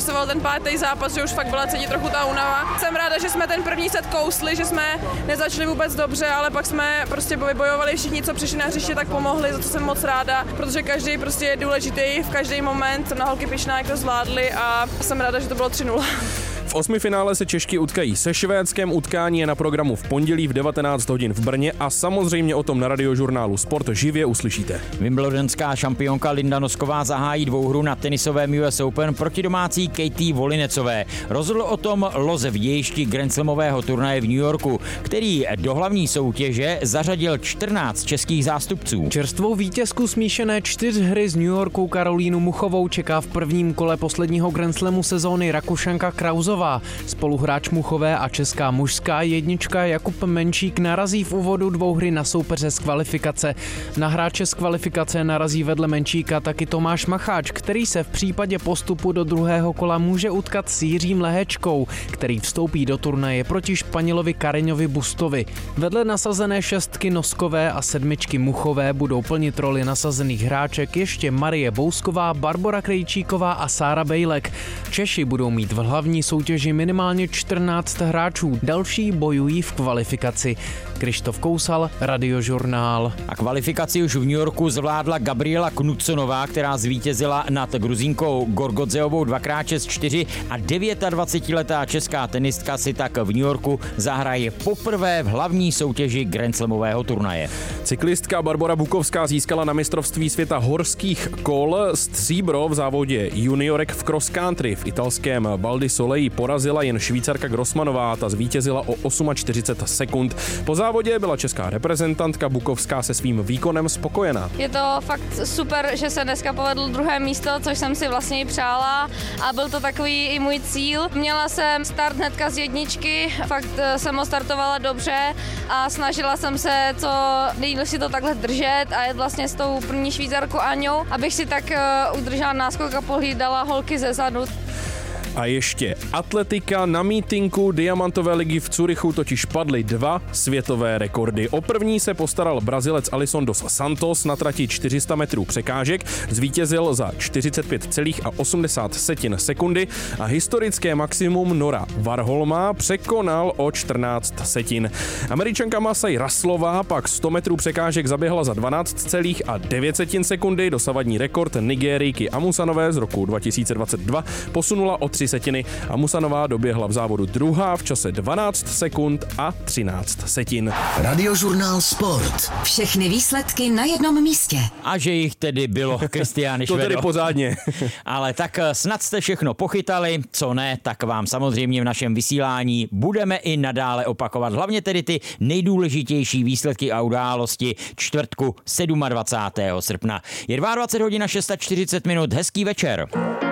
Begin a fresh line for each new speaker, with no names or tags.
nastupoval ten pátý zápas, že už fakt byla cítit trochu ta únava. Jsem ráda, že jsme ten první set kousli, že jsme nezačali vůbec dobře, ale pak jsme prostě bojovali všichni, co přišli na hřiště, tak pomohli, za to jsem moc ráda, protože každý prostě je důležitý v každý moment. Jsem na holky pyšná, jak to zvládli a jsem ráda, že to bylo 3-0.
V osmifinále se Češky utkají se Švédskem, utkání je na programu v pondělí v 19 hodin v Brně a samozřejmě o tom na Radiožurnálu Sport živě uslyšíte.
Wimbledonská šampionka Linda Nosková zahájí dvouhru na tenisovém US Open proti domácí Katie Volinecové. Rozhodl o tom loze v dějišti grandslamového turnaje v New Yorku, který do hlavní soutěže zařadil 14 českých zástupců.
Čerstvou vítězku smíšené 4 z New Yorku Karolínu Muchovou čeká v prvním kole posledního grandslamu sezóny Rakušanka Krauzová. Spoluhráč Muchové a česká mužská jednička Jakub Menšík narazí v úvodu dvouhry na soupeře z kvalifikace. Na hráče z kvalifikace narazí vedle Menšíka taky Tomáš Macháč, který se v případě postupu do druhého kola může utkat s Jiřím Lehečkou, který vstoupí do turnaje proti Španělovi Kareňovi Bustovi. Vedle nasazené šestky Noskové a sedmičky Muchové budou plnit roli nasazených hráček ještě Marie Bousková, Barbora Krejčíková a Sára Bejlek. Češi budou mít v hlavní soutěži minimálně 14 hráčů, další bojují v kvalifikaci. Krištof Kousal, Radiožurnál.
A kvalifikaci už v New Yorku zvládla Gabriela Knudsonová, která zvítězila nad Gruzínkou Gorgodzeovou 2x4 a 29letá česká tenistka si tak v New Yorku zahraje poprvé v hlavní soutěži grandslamového turnaje.
Cyklistka Barbora Bukovská získala na mistrovství světa horských kol stříbro v závodě juniorek v cross country. V italském Val di Sole porazila jen Švýcarka Grossmanová, ta zvítězila o 48 sekund. Po závodě byla česká reprezentantka Bukovská se svým výkonem spokojená.
Je to fakt super, že se dneska povedlo druhé místo, což jsem si vlastně i přála a byl to takový i můj cíl. Měla jsem start hnedka z jedničky, fakt jsem ho startovala dobře a snažila jsem se co nejdýl si to takhle držet a jet vlastně s tou první Švýcarkou Aňou, abych si tak udržela náskok a pohlídala holky ze zadu.
A ještě atletika. Na mítinku Diamantové ligy v Curychu totiž padly 2 světové rekordy. O první se postaral Brazilec Alisson dos Santos na trati 400 metrů překážek, zvítězil za 45,80 sekundy a historické maximum Nora Warholma překonal o 14 setin. Američanka Masai Raslová pak 100 metrů překážek zaběhla za 12,9 sekundy, dosavadní rekord Nigérijky Amusanové z roku 2022 posunula o 3 setiny. Amusanová doběhla v závodu druhá v čase 12 sekund a 13 setin.
Radiožurnál Sport.
Všechny výsledky na jednom místě.
A že jich tedy bylo, Kristiáne Švedo.
To tedy pořádně.
Ale tak snad jste všechno pochytali, co ne, tak vám samozřejmě v našem vysílání budeme i nadále opakovat. Hlavně tedy ty nejdůležitější výsledky a události čtvrtku 27. srpna. Je 22 hodin a 6:40, hezký večer.